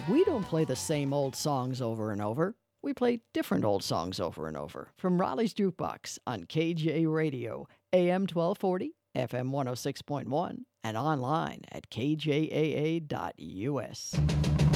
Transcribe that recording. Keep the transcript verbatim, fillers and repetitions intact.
We don't play the same old songs over and over. We play different old songs over and over. From Raleigh's Jukebox on K J Radio, A M twelve forty, F M one oh six point one, and online at K J A A dot U S.